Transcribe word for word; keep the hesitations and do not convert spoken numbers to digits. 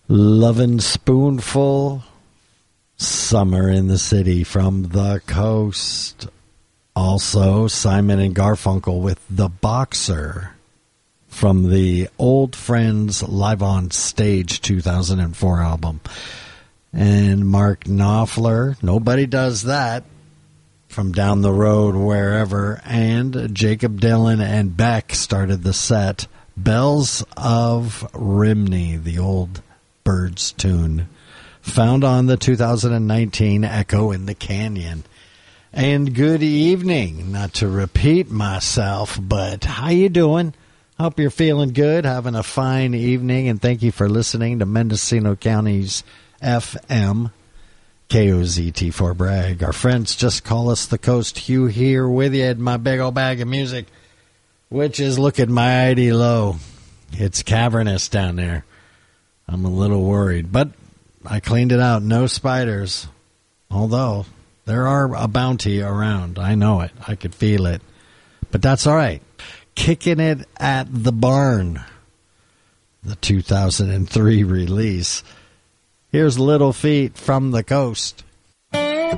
Lovin' Spoonful, Summer in the City from the Coast. Also, Simon and Garfunkel with The Boxer from the Old Friends Live on Stage two thousand four album. And Mark Knopfler, Nobody Does That, from Down the Road Wherever. And Jacob Dylan and Beck started the set, Bells of Rimney, the old Birds tune, found on the two thousand nineteen Echo in the Canyon. And good evening, not to repeat myself, but how you doing? Hope you're feeling good, having a fine evening, and thank you for listening to Mendocino County's F M, K O Z T for Bragg. Our friends just call us the Coast. Hugh here with you in my big old bag of music, which is looking mighty low. It's cavernous down there. I'm a little worried, but I cleaned it out. No spiders, although there are a bounty around. I know it. I could feel it, but that's all right. Kicking It at the Barn, the two thousand three release. Here's Little Feat from the Coast.